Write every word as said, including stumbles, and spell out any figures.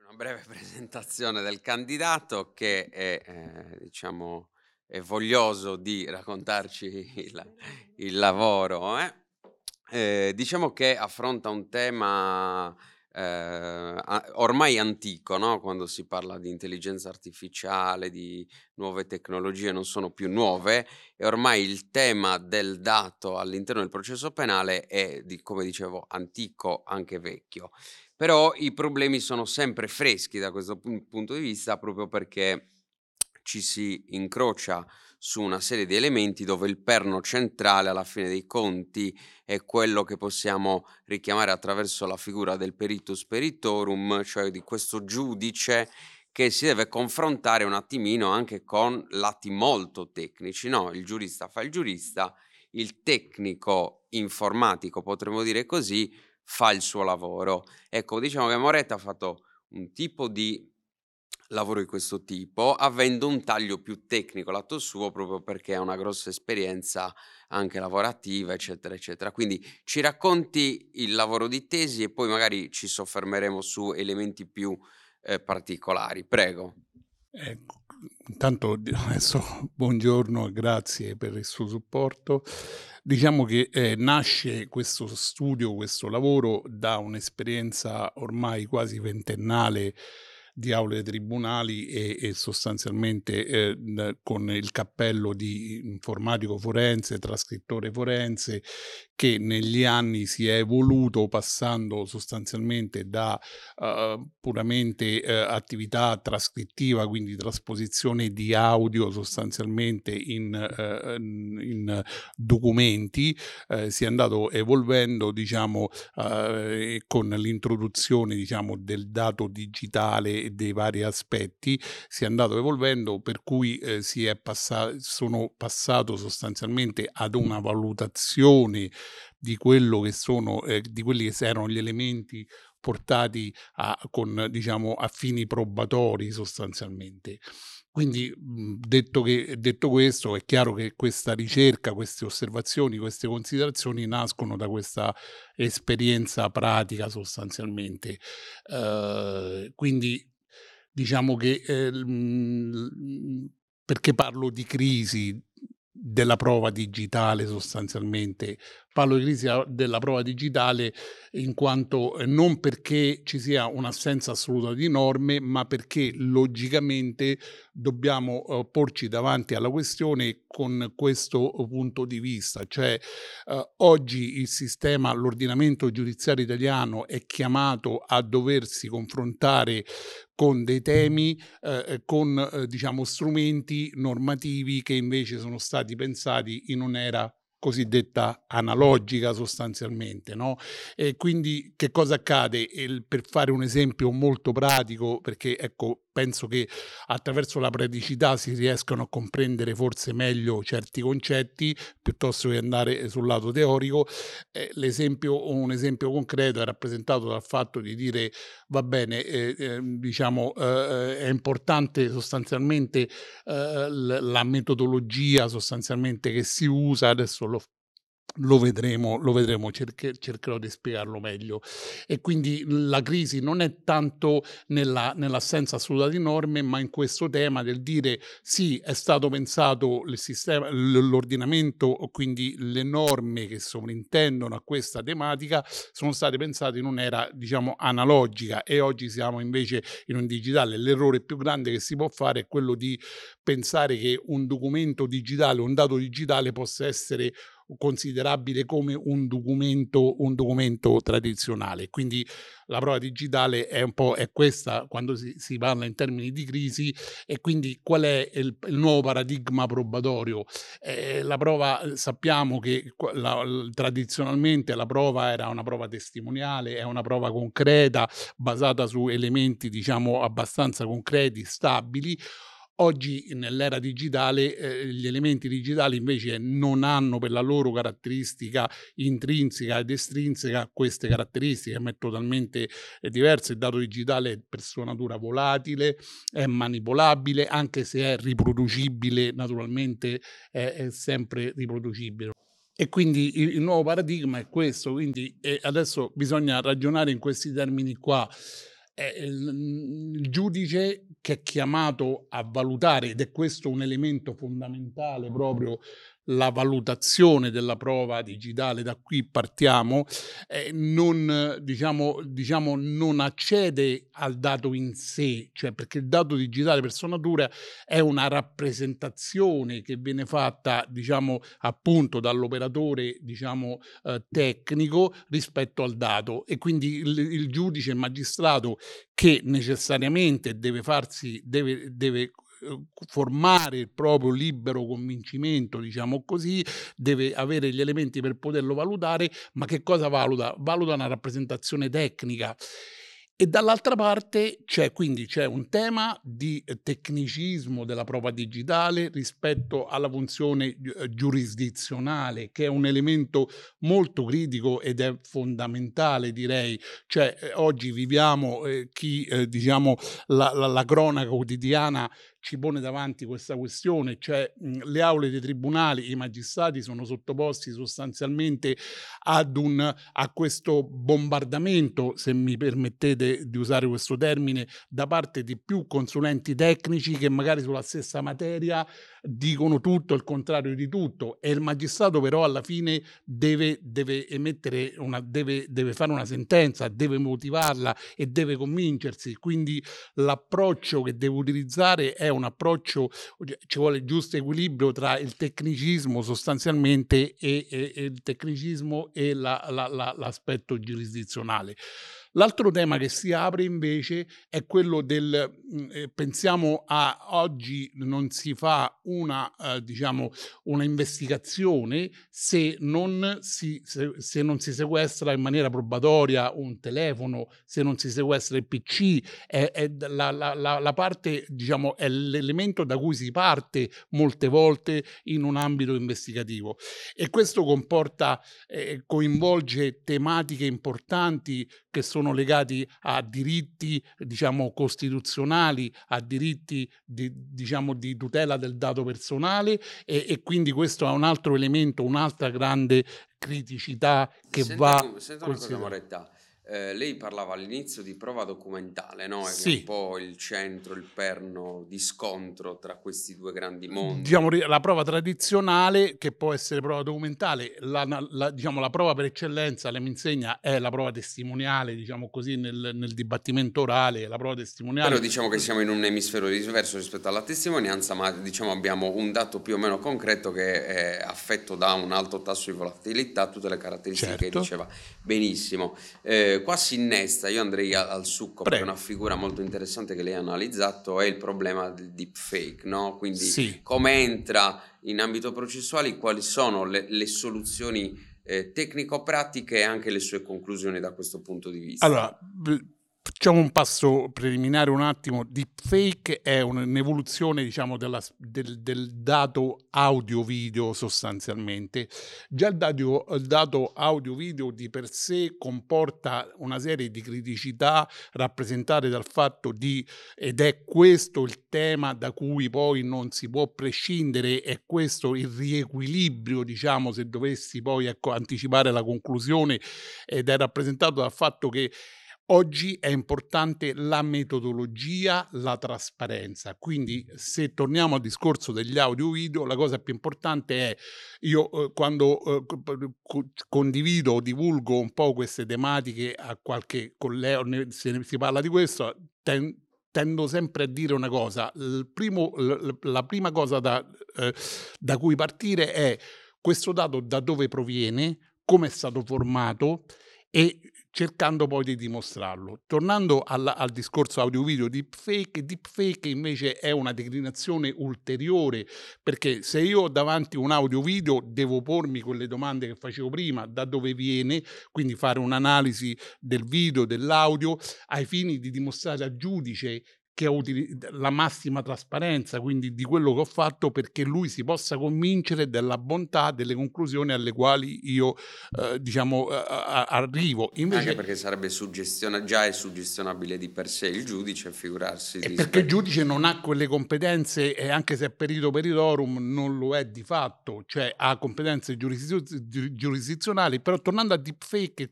una breve presentazione del candidato che è, ehm, diciamo, è voglioso di raccontarci il il lavoro, eh. Ehm, diciamo che affronta un tema, ehm, a ormai antico, no, quando si parla di intelligenza artificiale, di nuove tecnologie, non sono più nuove, e ormai il tema del dato all'interno del processo penale è di come dicevo, antico, anche vecchio. Però i problemi sono sempre freschi da questo pun punto di vista, proprio perché ci si incrocia su una serie di elementi dove il perno centrale, alla fine dei conti, è quello che possiamo richiamare attraverso la figura del peritus peritorum, cioè di questo giudice che si deve confrontare un attimino anche con lati molto tecnici, no, il giurista fa il giurista, il tecnico informatico, potremmo dire così, fa il suo lavoro. Ecco, diciamo che Moretti ha fatto un tipo di lavoro di questo tipo, avendo un taglio più tecnico lato suo, proprio perché ha una grossa esperienza anche lavorativa, eccetera, eccetera. Quindi ci racconti il lavoro di tesi e poi magari ci soffermeremo su elementi più, ehm, particolari. Prego. Ecco, intanto di adesso buongiorno e grazie per il suo supporto. Diciamo che, ehm, nasce questo studio, questo lavoro da un'esperienza ormai quasi ventennale di aule tribunali e e sostanzialmente, ehm, n con il cappello di informatico forense, trascrittore forense, che negli anni si è evoluto passando sostanzialmente da uhm, puramente, ehm, attività trascrittiva, quindi trasposizione di audio sostanzialmente in ehm, in documenti, ehm, si è andato evolvendo diciamo, uhm, con l'introduzione diciamo del dato digitale e dei vari aspetti, si è andato evolvendo per cui, ehm, si è passa sono passato sostanzialmente ad una valutazione di quello che sono ehm, di quelli che s erano gli elementi portati a con diciamo a fini probatori sostanzialmente. Quindi, mhmm, detto che detto questo, è chiaro che questa ricerca, queste osservazioni, queste considerazioni nascono da questa esperienza pratica sostanzialmente. Uhm, quindi diciamo che, ehm, mhmm, perché parlo di crisi della prova digitale sostanzialmente? Parlo di crisi a della prova digitale in quanto ehm, non perché ci sia un'assenza assoluta di norme, ma perché logicamente dobbiamo, uhm, porci davanti alla questione con questo punto di vista, cioè, uhm, oggi il sistema l'ordinamento giudiziario italiano è chiamato a doversi confrontare con dei temi, ehm, con, uhm, diciamo strumenti normativi che invece sono stati pensati in un'era cosiddetta analogica sostanzialmente, no, e quindi che cosa accade? El per fare un esempio molto pratico, perché ecco, penso che attraverso la praticità si riescano a comprendere forse meglio certi concetti, piuttosto che andare sul lato teorico, ehm, l'esempio un esempio concreto è rappresentato dal fatto di dire: "Va bene, ehm, ehm, diciamo, uhm, ehm, è importante sostanzialmente, uhm, l la metodologia sostanzialmente che si usa", adesso lo f lo vedremo lo vedremo, cerche cercherò di spiegarlo meglio. E quindi la crisi non è tanto nella nell'assenza assoluta di norme, ma in questo tema del dire: "Sì, è stato pensato il sistema l l'ordinamento o quindi le norme che sovrintendono a questa tematica, sono state pensate in un'era, diciamo, analogica e oggi siamo invece in un digitale". L'errore più grande che si può fare è quello di pensare che un documento digitale, un dato digitale possa essere considerabile come un documento un documento tradizionale. Quindi la prova digitale è un po' è questa quando si si parla in termini di crisi e quindi qual è il il nuovo paradigma probatorio? Ehm, la prova uhm, sappiamo che qua la l tradizionalmente la prova era una prova testimoniale, è una prova concreta, basata su elementi diciamo abbastanza concreti, stabili. Oggi nell'era digitale, ehm, gli elementi digitali invece non hanno per la loro caratteristica intrinseca ed estrinseca queste caratteristiche, ma è totalmente, ehm, diverso. Il dato digitale è per sua natura volatile, è manipolabile, anche se è riproducibile naturalmente è è sempre riproducibile. E quindi il il nuovo paradigma è questo, quindi e adesso bisogna ragionare in questi termini qua. è il, il giudice che è chiamato a valutare, ed è questo un elemento fondamentale, proprio la valutazione della prova digitale, da qui partiamo, eh, non, diciamo, diciamo, non accede al dato in sé, cioè perché il dato digitale per sua natura è una rappresentazione che viene fatta, diciamo, appunto dall'operatore, diciamo, eh, tecnico rispetto al dato, e quindi il, il giudice, il magistrato, che necessariamente deve farsi, deve, deve eh, formare il proprio libero convincimento, diciamo così, deve avere gli elementi per poterlo valutare, ma che cosa valuta? Valuta una rappresentazione tecnica. E dall'altra parte c'è quindi c'è un tema di eh, tecnicismo della prova digitale rispetto alla funzione gi- eh, giurisdizionale, che è un elemento molto critico ed è fondamentale, direi. Cioè, eh, oggi viviamo, eh, chi, eh, diciamo, la, la- la cronaca quotidiana ci pone davanti questa questione, cioè mh, le aule dei tribunali, i magistrati sono sottoposti sostanzialmente ad un, a questo bombardamento, se mi permettete di usare questo termine, da parte di più consulenti tecnici che magari sulla stessa materia dicono tutto e il contrario di tutto, e il magistrato però alla fine deve, deve emettere una, deve, deve fare una sentenza, deve motivarla e deve convincersi. Quindi l'approccio che devo utilizzare è un approccio, ci vuole il giusto equilibrio tra il tecnicismo sostanzialmente e, e- e il tecnicismo e la- la- la- l'aspetto giurisdizionale. L'altro tema che si apre invece è quello del, mh, eh, pensiamo a oggi non si fa una, eh, diciamo, una investigazione se non si, se, se non si sequestra in maniera probatoria un telefono, se non si sequestra il P C, è, è d- la, la- la- la parte, diciamo, è l'elemento da cui si parte molte volte in un ambito investigativo, e questo comporta, eh, coinvolge tematiche importanti che sono legati a diritti, diciamo, costituzionali, a diritti di, diciamo, di tutela del dato personale, e, e quindi questo è un altro elemento, un'altra grande criticità che Senta, va un- senta una cosa, considerata. Moretta. Eh, lei parlava all'inizio di prova documentale, no? Che è un Sì. po' il centro, il perno di scontro tra questi due grandi mondi. Diciamo ri la prova tradizionale, che può essere prova documentale, la na la diciamo la prova per eccellenza, lei mi insegna, è la prova testimoniale, diciamo così, nel nel dibattimento orale, la prova Però testimoniale. diciamo che siamo in un emisfero diverso rispetto alla testimonianza, ma diciamo abbiamo un dato più o meno concreto che è affetto da un alto tasso di volatilità, tutte le caratteristiche che Certo, diceva benissimo. Eh, qua si innesta, io andrei a- al succo, perché prego. una figura molto interessante che lei ha analizzato è il problema del deepfake, no? Quindi Sì. come entra in ambito processuale, quali sono le, le soluzioni eh, tecnico-pratiche e anche le sue conclusioni da questo punto di vista. Allora, v facciamo un passo preliminare un attimo. Deepfake è un un'evoluzione, diciamo, della s del del dato audio-video sostanzialmente. Già il dadio il dato audio-video di per sé comporta una serie di criticità rappresentate dal fatto di, ed è questo il tema da cui poi non si può prescindere, è questo il riequilibrio, diciamo, se dovessi poi, ecco, anticipare la conclusione, ed è rappresentato dal fatto che oggi è importante la metodologia, la trasparenza. Quindi, se torniamo al discorso degli audio video, la cosa più importante è, io, uhm, quando, uhm, co p co condivido o divulgo un po' queste tematiche a qualche collega, ne se ne si parla di questo, ten tendo sempre a dire una cosa: il primo l l la prima cosa da, uhm, da cui partire è: questo dato da dove proviene, come è stato formato, e cercando poi di dimostrarlo. Tornando alla al discorso audio video deepfake, deepfake invece è una declinazione ulteriore, perché se io ho davanti un audio video devo pormi quelle domande che facevo prima: da dove viene, quindi fare un'analisi del video, dell'audio, ai fini di dimostrare al giudice che ho utili la massima trasparenza, quindi di quello che ho fatto, perché lui si possa convincere della bontà delle conclusioni alle quali io, uhm, diciamo, a a arrivo. Anche Invece perché sarebbe suggestiona già è suggestionabile di per sé il giudice, figurarsi è perché il rispe giudice non ha quelle competenze, e anche se è perito peritorum non lo è di fatto, cioè ha competenze giurisdiz giu giurisdizionali. Però tornando a deepfake,